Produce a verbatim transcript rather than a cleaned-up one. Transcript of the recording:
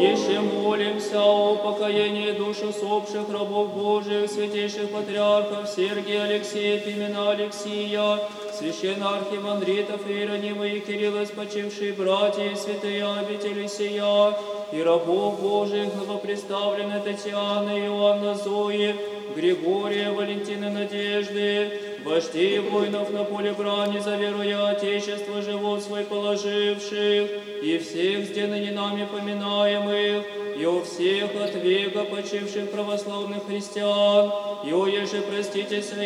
Еще молимся о упокоении душ усопших рабов Божьих, святейших патриархов Сергия, Алексея, Пимена, Алексия, священноархимандритов Иеронима и Кирилла, спочившие братья и святые обители сия, и рабов Божьих, новопредставленной Татьяны, Иоанна, Зои, Григория, Валентины, Надежды, вождей воинов на поле брани, за веру и Отечество живот свой положивших, и всех с ныне нами поминаемых, и у всех от века почивших православных христиан, и о еже проститесь